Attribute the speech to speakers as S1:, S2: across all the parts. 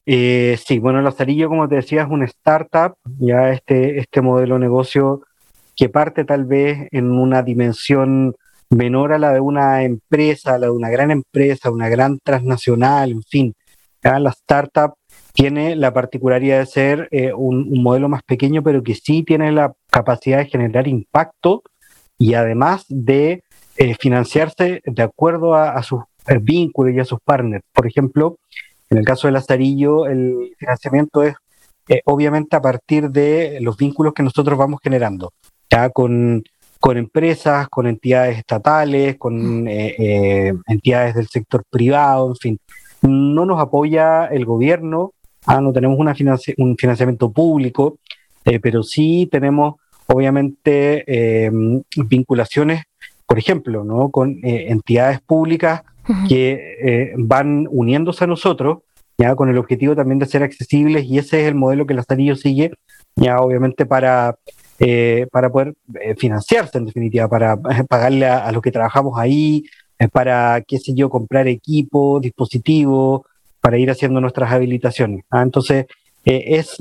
S1: Sí, bueno, Lazarillo, como te decía, es una startup, ya este modelo de negocio que parte tal vez en una dimensión menor a la de una empresa, a la de una gran empresa, una gran transnacional, en fin. Ya la startup tiene la particularidad de ser un modelo más pequeño, pero que sí tiene la capacidad de generar impacto y además de financiarse de acuerdo a sus vínculos y a sus partners. Por ejemplo, en el caso de Lazarillo, el financiamiento es obviamente a partir de los vínculos que nosotros vamos generando, ya con empresas, con entidades estatales, con entidades del sector privado, en fin. No nos apoya el gobierno, no tenemos un financiamiento público, pero sí tenemos obviamente vinculaciones, por ejemplo, ¿no? Con entidades públicas
S2: Ujú.
S1: que van uniéndose a nosotros, ya con el objetivo también de ser accesibles, y ese es el modelo que Lazarillo sigue, ya obviamente para poder financiarse en definitiva, para pagarle a los que trabajamos ahí, para, qué sé yo, comprar equipo, dispositivos, para ir haciendo nuestras habilitaciones. Entonces, es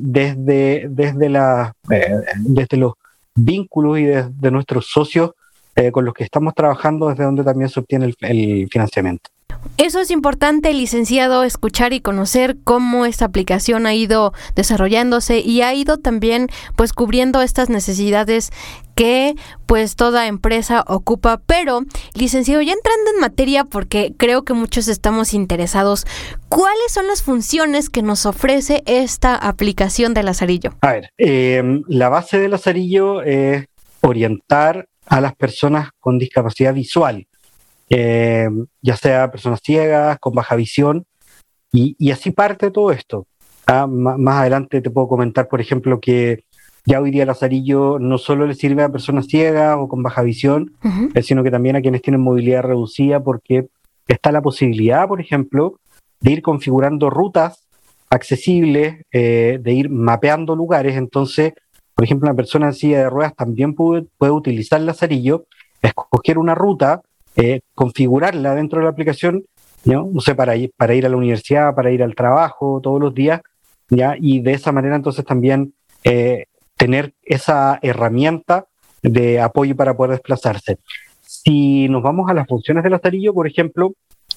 S1: desde los vínculos y desde nuestros socios con los que estamos trabajando, desde donde también se obtiene el financiamiento.
S2: Eso es importante, licenciado, escuchar y conocer cómo esta aplicación ha ido desarrollándose y ha ido también pues cubriendo estas necesidades que pues toda empresa ocupa. Pero, licenciado, ya entrando en materia, porque creo que muchos estamos interesados, ¿cuáles son las funciones que nos ofrece esta aplicación de Lazarillo?
S1: A ver, la base de Lazarillo es orientar a las personas con discapacidad visual, ya sea personas ciegas, con baja visión, y así parte todo esto. Más adelante te puedo comentar, por ejemplo, que ya hoy día Lazarillo no solo le sirve a personas ciegas o con baja visión,
S2: Uh-huh.
S1: sino que también a quienes tienen movilidad reducida, porque está la posibilidad, por ejemplo, de ir configurando rutas accesibles, de ir mapeando lugares. Entonces, por ejemplo, una persona en silla de ruedas también puede utilizar Lazarillo, escoger una ruta, configurarla dentro de la aplicación, ¿no? No sé, para ir a la universidad, para ir al trabajo todos los días, ¿ya? Y de esa manera entonces también tener esa herramienta de apoyo para poder desplazarse. Si nos vamos a las funciones del Lazarillo, por ejemplo,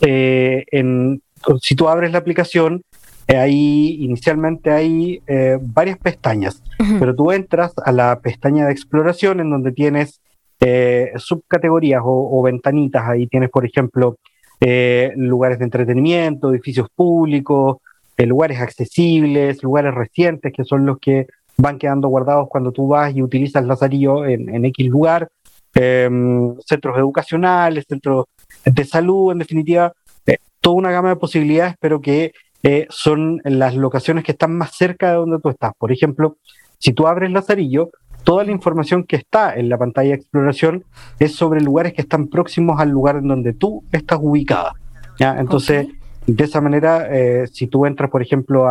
S1: si tú abres la aplicación, ahí inicialmente hay varias pestañas,
S2: Uh-huh.
S1: pero tú entras a la pestaña de exploración en donde tienes subcategorías o ventanitas. Ahí tienes, por ejemplo, lugares de entretenimiento, edificios públicos, lugares accesibles, lugares recientes, que son los que van quedando guardados cuando tú vas y utilizas Lazarillo en X lugar, centros educacionales, centros de salud, en definitiva, toda una gama de posibilidades, pero que son las locaciones que están más cerca de donde tú estás. Por ejemplo, si tú abres Lazarillo, toda la información que está en la pantalla de exploración es sobre lugares que están próximos al lugar en donde tú estás ubicada, ¿ya?
S2: Ok.
S1: Entonces, de esa manera, si tú entras, por ejemplo,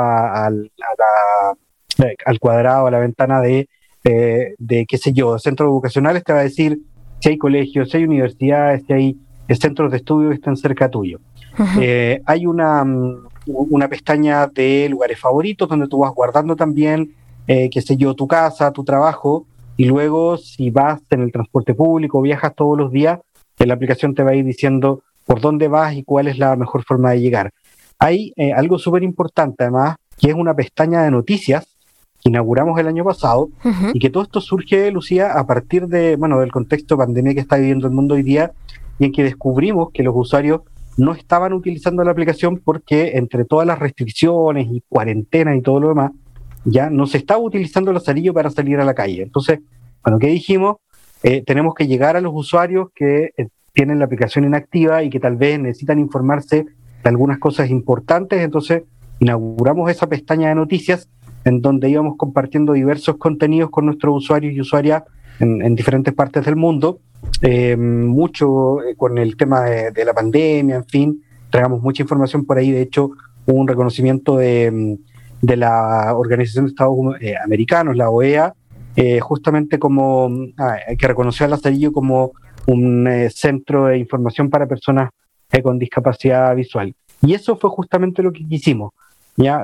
S1: al cuadrado, a la ventana de, qué sé yo, centros educacionales, te va a decir si hay colegios, si hay universidades, si hay centros de estudio que están cerca tuyo.
S2: Uh-huh.
S1: Hay una pestaña de lugares favoritos donde tú vas guardando también, qué sé yo, tu casa, tu trabajo, y luego si vas en el transporte público, viajas todos los días, la aplicación te va a ir diciendo por dónde vas y cuál es la mejor forma de llegar. Hay algo súper importante además, que es una pestaña de noticias que inauguramos el año pasado,
S2: Uh-huh.
S1: y que todo esto surge, Lucía, a partir del contexto de pandemia que está viviendo el mundo hoy día, y en que descubrimos que los usuarios no estaban utilizando la aplicación porque entre todas las restricciones y cuarentenas y todo lo demás, ya no se estaba utilizando el Lazarillo para salir a la calle. Entonces, bueno, ¿qué dijimos? Tenemos que llegar a los usuarios que tienen la aplicación inactiva y que tal vez necesitan informarse de algunas cosas importantes. Entonces, inauguramos esa pestaña de noticias en donde íbamos compartiendo diversos contenidos con nuestros usuarios y usuarias en diferentes partes del mundo, mucho con el tema de la pandemia, en fin, traigamos mucha información por ahí. De hecho, hubo un reconocimiento de la Organización de Estados Americanos, la OEA, justamente como que reconoció a Lazarillo como un centro de información para personas con discapacidad visual. Y eso fue justamente lo que quisimos, ¿ya?